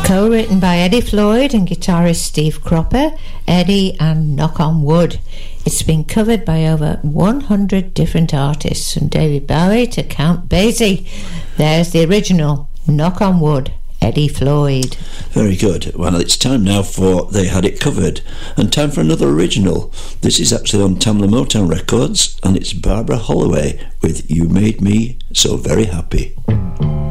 Co-written by Eddie Floyd and guitarist Steve Cropper, Eddie and Knock on Wood. It's been covered by over 100 different artists, from David Bowie to Count Basie. There's the original, Knock on Wood, Eddie Floyd. Very good. Well, it's time now for They Had It Covered, and time for another original. This is actually on Tamla Motown Records, and it's Barbara Holloway with You Made Me So Very Happy.